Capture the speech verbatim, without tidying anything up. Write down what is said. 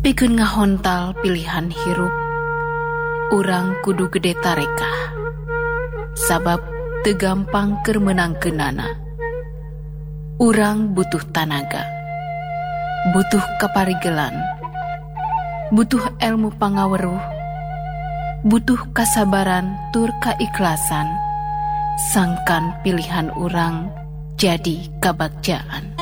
Pikeun ngahontal pilihan hirup, urang kudu gede tarekah, sabab teu gampang keur menangkeunana. Urang butuh tanaga, butuh kaparigelan, butuh ilmu pangaweruh, butuh kasabaran tur kaikhlasan, sangkan pilihan urang jadi kabagjaan.